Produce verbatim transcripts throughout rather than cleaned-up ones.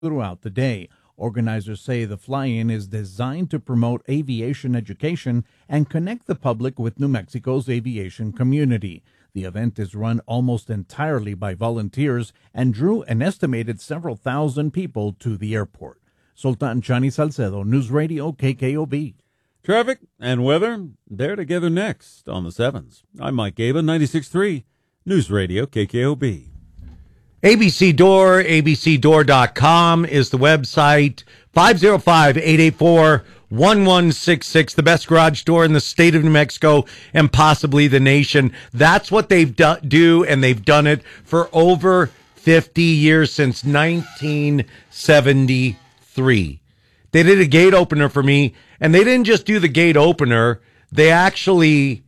throughout the day. Organizers say the fly-in is designed to promote aviation education and connect the public with New Mexico's aviation community. The event is run almost entirely by volunteers and drew an estimated several thousand people to the airport. Sultan Chani Salcedo, News Radio K K O B. Traffic and weather, they're together next on the sevens. I'm Mike Gaba, ninety-six point three News Radio K K O B. A B C Door, A B C door dot com is the website. five oh five, eight eight four, one one six six, the best garage door in the state of New Mexico and possibly the nation. That's what they've do, do and they've done it for over fifty years, since nineteen seventy-three. They did a gate opener for me, and they didn't just do the gate opener. They actually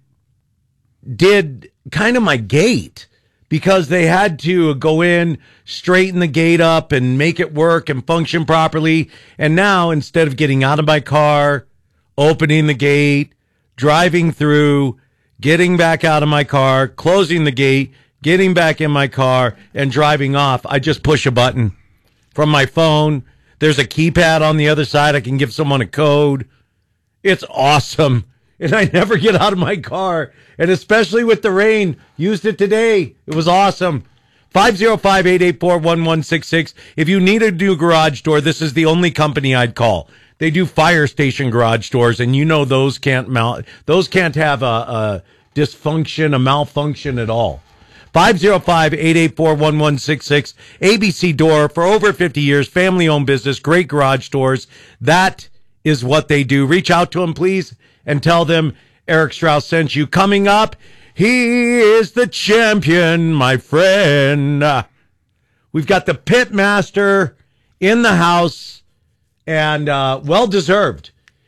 did kind of my gate, because they had to go in, straighten the gate up, and make it work and function properly. And now, instead of getting out of my car, opening the gate, driving through, getting back out of my car, closing the gate, getting back in my car, and driving off, I just push a button from my phone. There's a keypad on the other side. I can give someone a code. It's awesome. And I never get out of my car. And especially with the rain, used it today. It was awesome. five oh five, eight eight four, one one six six. If you need a new garage door, this is the only company I'd call. They do fire station garage doors, and you know those can't mal- those can't have a, a dysfunction, a malfunction at all. five oh five, eight eight four, one one six six. A B C Door, for over fifty years, family-owned business, great garage doors. That is what they do. Reach out to them, please, and tell them Eric Strauss sent you. Coming up, he is the champion, my friend. Uh, we've got the pit master in the house, and uh, well-deserved.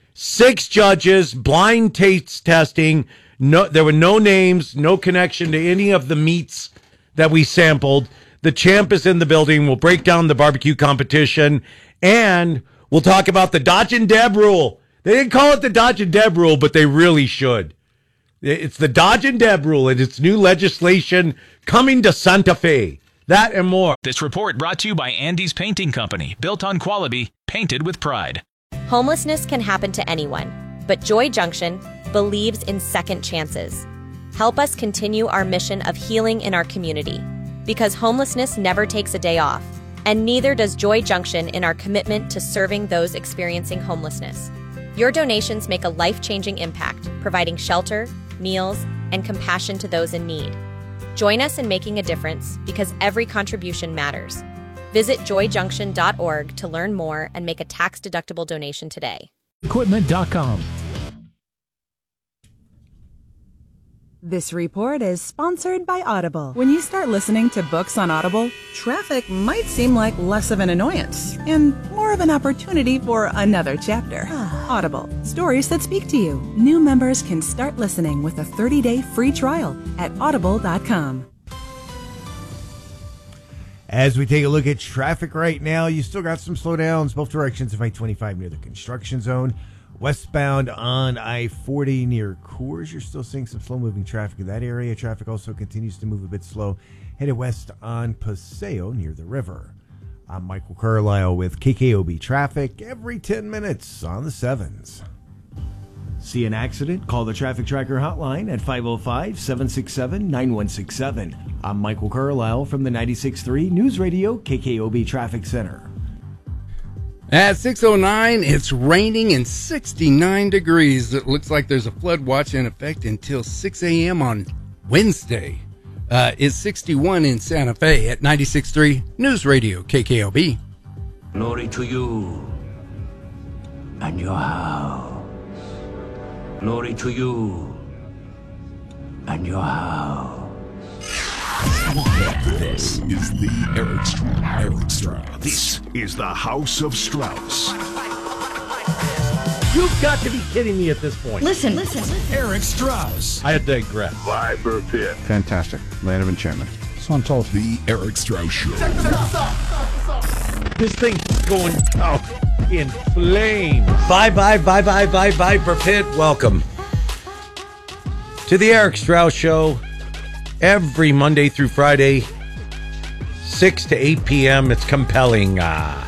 Six judges, blind taste testing. No, there were no names, no connection to any of the meats that we sampled. The champ is in the building. We'll break down the barbecue competition, and we'll talk about the Dodge and Deb rule. They didn't call it the Dodge and Deb rule, but they really should. It's the Dodge and Deb rule, and it's new legislation coming to Santa Fe. That and more. This report brought to you by Andy's Painting Company, built on quality, painted with pride. Homelessness can happen to anyone, but Joy Junction believes in second chances. Help us continue our mission of healing in our community, because homelessness never takes a day off, and neither does Joy Junction in our commitment to serving those experiencing homelessness. Your donations make a life-changing impact, providing shelter, meals, and compassion to those in need. Join us in making a difference, because every contribution matters. Visit joy junction dot org to learn more and make a tax-deductible donation today. equipment dot com. This report is sponsored by Audible. When you start listening to books on Audible, traffic might seem like less of an annoyance and more of an opportunity for another chapter. Audible, stories that speak to you. New members can start listening with a thirty-day free trial at audible dot com. As we take a look at traffic right now, you still got some slowdowns both directions of I twenty-five near the construction zone. Westbound on I forty near Coors, you're still seeing some slow-moving traffic in that area. Traffic also continues to move a bit slow, headed west on Paseo near the river. I'm Michael Carlisle with K K O B Traffic every ten minutes on the sevens. See an accident? Call the Traffic Tracker hotline at five oh five, seven six seven, nine one six seven. I'm Michael Carlisle from the ninety-six point three News Radio K K O B Traffic Center. At six oh nine, it's raining and sixty-nine degrees. It looks like there's a flood watch in effect until six a.m. on Wednesday. Uh, it's sixty-one in Santa Fe at ninety-six point three News Radio K K O B. Glory to you and your house. Glory to you and your house. This is the Eric Strauss. Eric Strauss. This is the House of Strauss. You've got to be kidding me at this point. Listen, listen, listen. Eric Strauss. I digress. Viper Pit. Fantastic. Land of enchantment. Santos. The Eric Strauss Show. This thing's going out in flames. Bye, bye, bye, bye, bye, bye, Pit. Welcome to the Eric Strauss Show. Every Monday through Friday, six to eight p.m. It's compelling. Uh,